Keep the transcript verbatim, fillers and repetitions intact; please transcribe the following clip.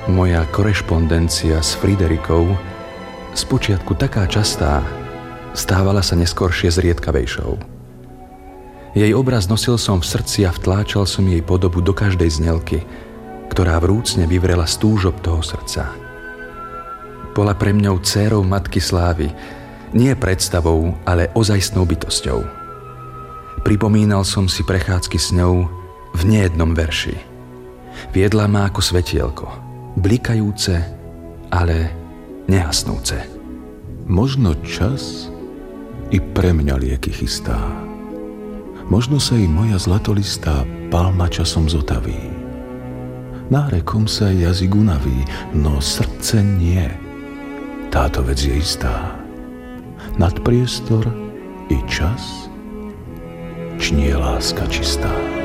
Moja korešpondencia s Friderikou, spočiatku taká častá, stávala sa neskoršie zriedkavejšou. Jej obraz nosil som v srdci a vtláčal som jej podobu do každej znelky, ktorá vrúcne vyvrela z túžob toho srdca. Bola pre mňou dcérou matky slávy, nie predstavou, ale ozajstnou bytosťou. Pripomínal som si prechádzky s ňou v nejednom verši. Viedla ma ako svetielko, blikajúce, ale nehasnúce. Možno čas i pre mňa lieky chystá. Možno sa i moja zlatolistá palma časom zotaví. Nárekom sa jazyk unaví, no srdce nie. Táto vec je istá. Nad priestor i čas čnie láska čistá.